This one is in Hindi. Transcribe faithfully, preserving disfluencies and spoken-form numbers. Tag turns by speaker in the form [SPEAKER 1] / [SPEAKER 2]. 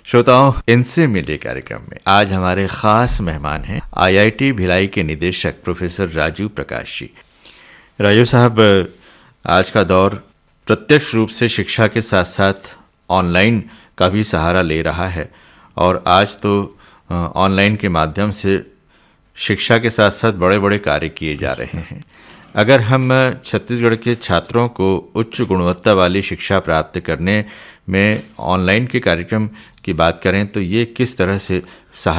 [SPEAKER 1] श्रोताओं, इनसे मिले कार्यक्रम में आज हमारे खास मेहमान हैं आईआईटी भिलाई के निदेशक प्रोफेसर राजू प्रकाश जी। राजू साहब, आज का दौर प्रत्यक्ष रूप से शिक्षा के साथ साथ ऑनलाइन का भी सहारा ले रहा है और आज तो ऑनलाइन के माध्यम से शिक्षा के साथ साथ बड़े बड़े कार्य किए जा रहे हैं। अगर हम छत्तीसगढ़ के छात्रों को उच्च गुणवत्ता वाली शिक्षा प्राप्त करने में ऑनलाइन के कार्यक्रम की बात करें तो ये किस तरह से सहायक